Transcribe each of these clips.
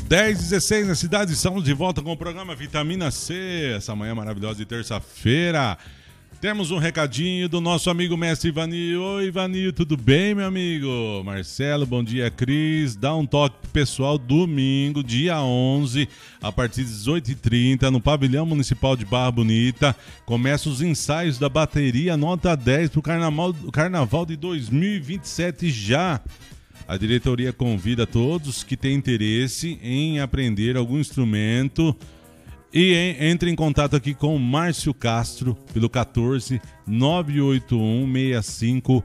10h16 na cidade, estamos de volta com o programa Vitamina C, essa manhã maravilhosa de terça-feira. Temos um recadinho do nosso amigo mestre Ivanil. Oi, Ivanil, tudo bem, meu amigo? Marcelo, bom dia, Cris. Dá um toque pro pessoal domingo, dia 11, a partir das 18h30, no Pavilhão Municipal de Barra Bonita. Começa os ensaios da bateria nota 10 pro Carnaval de 2027 já. A diretoria convida todos que têm interesse em aprender algum instrumento e entre em contato aqui com o Márcio Castro pelo 14 981 65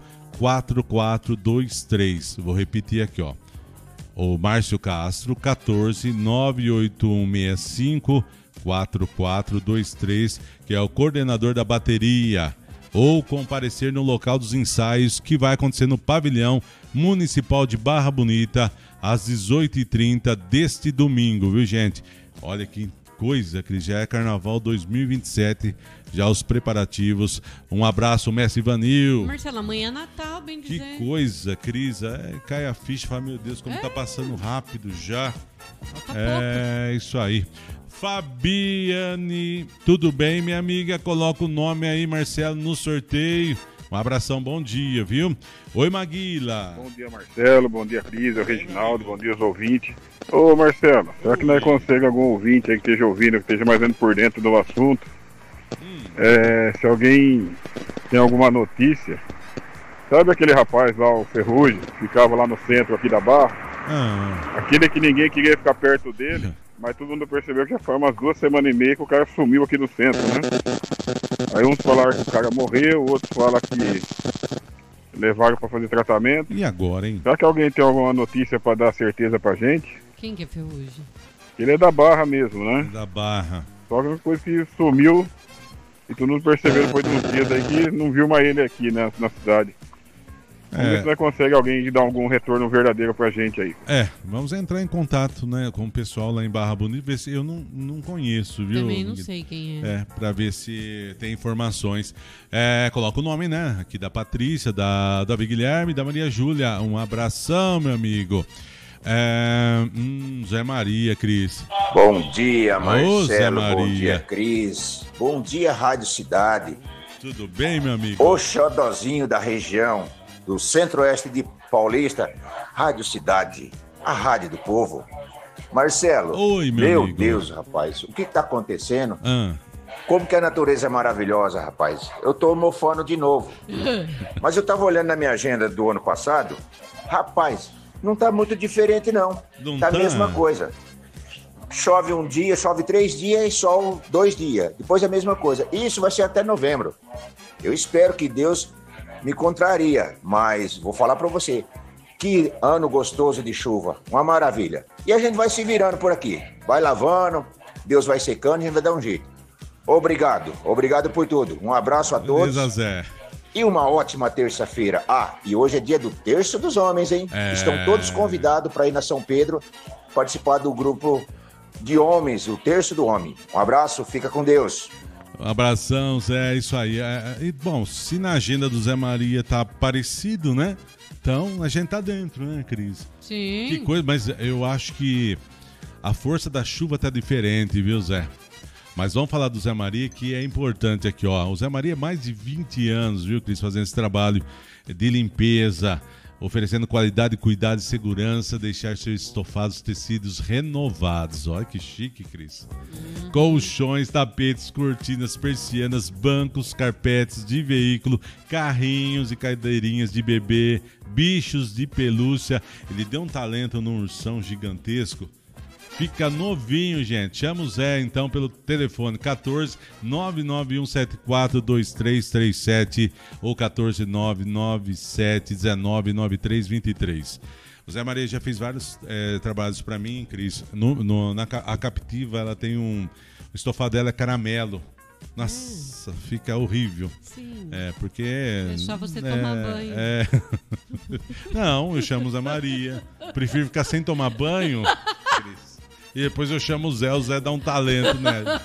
4423. Vou repetir aqui, ó. O Márcio Castro, 14 981 65 4423, que é o coordenador da bateria. Ou comparecer no local dos ensaios que vai acontecer no Pavilhão Municipal de Barra Bonita às 18h30 deste domingo, viu, gente? Olha que coisa, Cris, já é Carnaval 2027, já os preparativos. Um abraço, mestre Ivanil. Marcelo, amanhã é Natal, bem dizer. Que coisa, Cris, cai a ficha, fala, meu Deus, como tá passando rápido já. É isso aí. Fabiane, tudo bem, minha amiga? Coloca o nome aí, Marcelo, no sorteio. Um abração, bom dia, viu? Oi, Maguila. Bom dia, Marcelo. Bom dia, Cris, o Reginaldo. Bom dia, os ouvintes. Ô, Marcelo, será que nós conseguimos algum ouvinte aí que esteja ouvindo, que esteja mais ou menos por dentro do assunto? Se alguém tem alguma notícia, sabe aquele rapaz lá, o Ferrugem, que ficava lá no centro aqui da Barra? Aquele que ninguém queria ficar perto dele. Mas todo mundo percebeu que já foi umas 2 semanas e meia que o cara sumiu aqui no centro, né? Aí uns falaram que o cara morreu, outros falam que levaram pra fazer tratamento. E agora, hein? Será que alguém tem alguma notícia pra dar certeza pra gente? Quem que é Ferrugem? Ele é da Barra mesmo, né? Da Barra. Só que uma coisa que sumiu e todo mundo percebeu depois de uns dias aí que não viu mais ele aqui, né, na cidade. Vamos ver se nós conseguimos alguém dar algum retorno verdadeiro pra gente aí. Vamos entrar em contato, né, com o pessoal lá em Barra Bonita, ver se eu não conheço, viu? Também não sei quem é. Pra ver se tem informações. Coloca o nome, né, aqui da Patrícia, da Guilherme, da Maria Júlia. Um abração, meu amigo. Zé Maria, Cris. Bom dia, Marcelo. Ô, Zé Maria. Bom dia, Cris. Bom dia, Rádio Cidade. Tudo bem, meu amigo? O xodozinho da região do Centro-Oeste de Paulista, Rádio Cidade, a rádio do povo. Marcelo, oi, meu amigo. Deus, rapaz, o que tá acontecendo? Como que a natureza é maravilhosa, rapaz. Eu tô mofando de novo. Mas eu tava olhando na minha agenda do ano passado, rapaz, não tá muito diferente não. Tá a mesma coisa. Chove um dia, chove 3 dias e sol 2 dias. Depois a mesma coisa. Isso vai ser até novembro. Eu espero que Deus me contraria, mas vou falar pra você. Que ano gostoso de chuva. Uma maravilha. E a gente vai se virando por aqui. Vai lavando, Deus vai secando e a gente vai dar um jeito. Obrigado. Obrigado por tudo. Um abraço a todos. Beleza, Zé. E uma ótima terça-feira. E hoje é dia do Terço dos Homens, hein? Estão todos convidados para ir na São Pedro participar do grupo de homens, o Terço do Homem. Um abraço, fica com Deus. Um abração, Zé, isso aí. E, bom, se na agenda do Zé Maria tá parecido, né? Então a gente tá dentro, né, Cris? Sim. Que coisa, mas eu acho que a força da chuva tá diferente, viu, Zé? Mas vamos falar do Zé Maria, que é importante aqui, ó. O Zé Maria é mais de 20 anos, viu, Cris, fazendo esse trabalho de limpeza, oferecendo qualidade, cuidado e segurança, deixar seus estofados tecidos renovados. Olha que chique, Cris. Colchões, tapetes, cortinas, persianas, bancos, carpetes de veículo, carrinhos e cadeirinhas de bebê, bichos de pelúcia. Ele deu um talento num ursão gigantesco. Fica novinho, gente. Chama o Zé, então, pelo telefone 14 99174 2337 ou 14 997 19 9323. O Zé Maria já fez vários trabalhos para mim, Cris. A Captiva, ela tem o estofado dela é caramelo. Nossa, fica horrível. Sim. Porque... É só você tomar banho. Não, eu chamo o Zé Maria. Prefiro ficar sem tomar banho, Cris. E depois eu chamo o Zé dá um talento nele.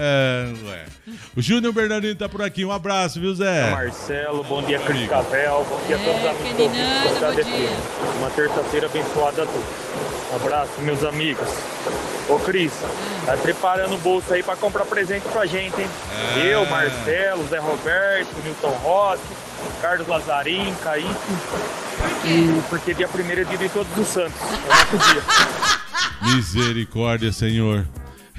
O Júnior Bernardino tá por aqui, um abraço, viu, Zé? Marcelo, bom dia, Cris Cavel, bom dia a todos os amigos da DP. Uma terça-feira abençoada a todos. Abraço, meus amigos. Ô, Cris, vai preparando o bolso aí pra comprar presente pra gente, hein? Eu, Marcelo, Zé Roberto, Newton Rossi, Carlos Lazarim, Kaique. Porque dia 1º é dia de Todos os Santos. É o nosso dia. Misericórdia, Senhor.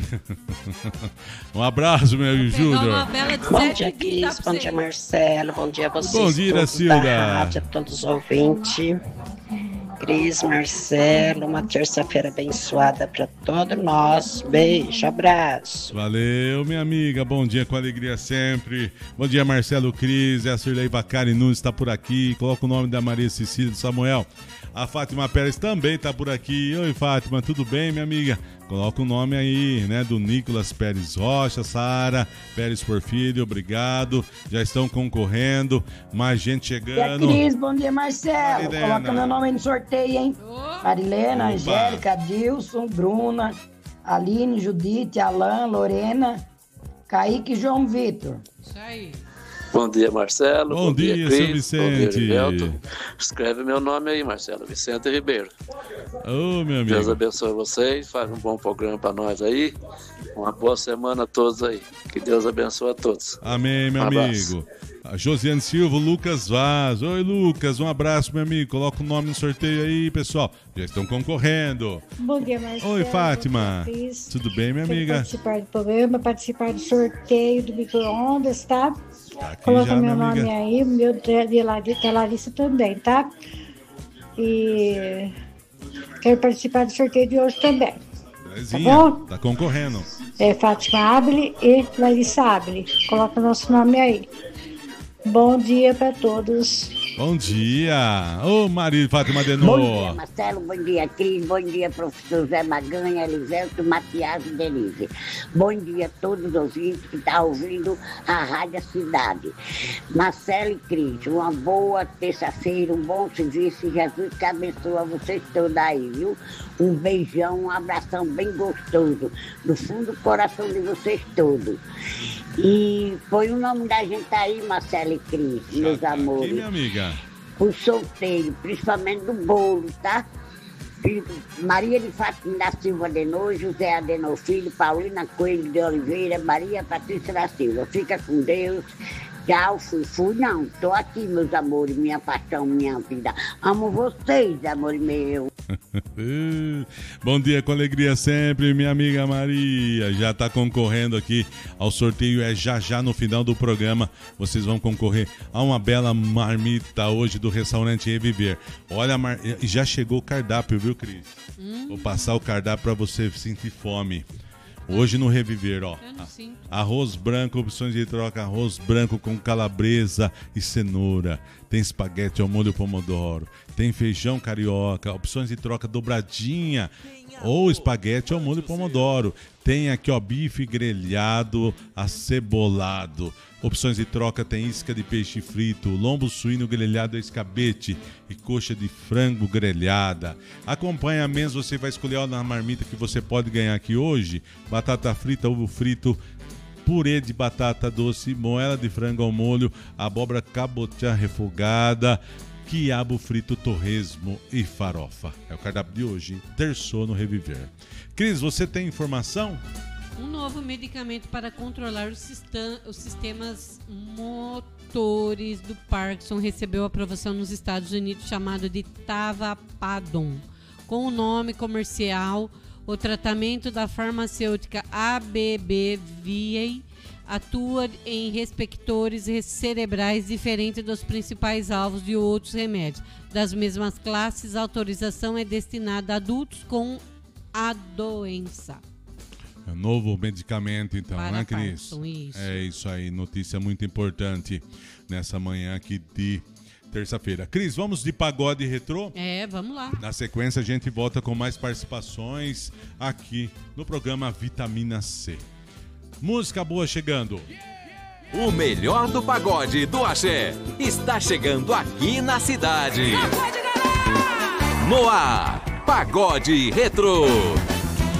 Um abraço, meu Júnior. Bom dia, Cris. Bom dia, Marcelo. Bom dia a vocês. Bom dia, Silda. Bom dia a todos os ouvintes. Cris, Marcelo, uma terça-feira abençoada para todos nós. Beijo, abraço. Valeu, minha amiga. Bom dia com alegria sempre. Bom dia, Marcelo, Cris. A Sirlei Bacari Nunes está por aqui. Coloca o nome da Maria Cecília do Samuel. A Fátima Pérez também está por aqui. Oi, Fátima, tudo bem, minha amiga? Coloca o nome aí, né, do Nicolas Pérez Rocha, Sara Pérez Porfírio, obrigado. Já estão concorrendo, mais gente chegando. Bom dia, Cris, bom dia, Marcelo. Marilena. Coloca meu nome aí no sorteio, hein? Marilena, opa. Angélica, Dilson, Bruna, Aline, Judite, Alain, Lorena, Kaique e João Vitor. Isso aí. Bom dia, Marcelo. Bom dia, Cris. Seu Vicente. Bom dia, escreve meu nome aí, Marcelo. Vicente Ribeiro. Ô, meu amigo. Deus abençoe vocês. Faz um bom programa para nós aí. Uma boa semana a todos aí. Que Deus abençoe a todos. Amém, meu amigo. A Josiane Silva, Lucas Vaz. Oi, Lucas. Um abraço, meu amigo. Coloca o nome no sorteio aí, pessoal. Já estão concorrendo. Bom dia, Marcelo. Oi, Fátima. Tudo bem, minha amiga? Participar do programa, participar do sorteio do micro-ondas, tá? Coloca já, meu nome aí, o meu de Larissa também, tá? E quero participar do sorteio de hoje também. Belezinha, tá bom? Tá concorrendo. É Fátima Abele e Larissa Abele. Coloca o nosso nome aí. Bom dia para todos. Bom dia. Ô, Maria Fátima Denô. Bom dia, Marcelo. Bom dia, Cris. Bom dia, professor Zé Maganha, Eliselto, Matias e Denise. Bom dia a todos os ouvintes que estão ouvindo a Rádio Cidade. Marcelo e Cris, uma boa terça-feira, um bom serviço. Jesus que abençoe vocês todos aí, viu? Um beijão, um abração bem gostoso, do fundo do coração de vocês todos. E põe o nome da gente aí, Marcelo e Cris, meus amores. Aqui, minha amiga. O sorteio, principalmente do bolo, tá? Maria de Fátima da Silva Denô, José Adenor Filho, Paulina Coelho de Oliveira, Maria Patrícia da Silva. Fica com Deus. Tchau, fui. Não, tô aqui, meus amores, minha paixão, minha vida. Amo vocês, amor meu. Bom dia com alegria sempre, minha amiga Maria. Já tá concorrendo aqui ao sorteio, é já no final do programa. Vocês vão concorrer a uma bela marmita hoje do restaurante Reviver. Olha, já chegou o cardápio, viu, Cris? Vou passar o cardápio pra você sentir fome. Hoje no Reviver, ó, arroz branco, opções de troca, arroz branco com calabresa e cenoura. Tem espaguete ao molho pomodoro, tem feijão carioca, opções de troca dobradinha ou espaguete ao molho pomodoro. Tem aqui, ó, bife grelhado, acebolado. Opções de troca tem isca de peixe frito, lombo suíno grelhado a escabete e coxa de frango grelhada. Acompanhamentos você vai escolher na marmita que você pode ganhar aqui hoje. Batata frita, ovo frito, purê de batata doce, moela de frango ao molho, abóbora cabotiá refogada, quiabo frito, torresmo e farofa. É o cardápio de hoje, terçou no Reviver. Cris, você tem informação? Um novo medicamento para controlar os sistemas motores do Parkinson recebeu aprovação nos Estados Unidos, chamado de Tavapadon. Com o nome comercial, o tratamento da farmacêutica ABBVA atua em receptores cerebrais diferentes dos principais alvos de outros remédios. Das mesmas classes, a autorização é destinada a adultos com a doença. É um novo medicamento, então, para né, Cris? Parkinson, isso. É isso aí, notícia muito importante nessa manhã aqui de terça-feira. Cris, vamos de pagode retrô? Vamos lá. Na sequência, a gente volta com mais participações aqui no programa Vitamina C. Música boa chegando. O melhor do pagode do axé está chegando aqui na cidade. No ar, Pagode Retrô.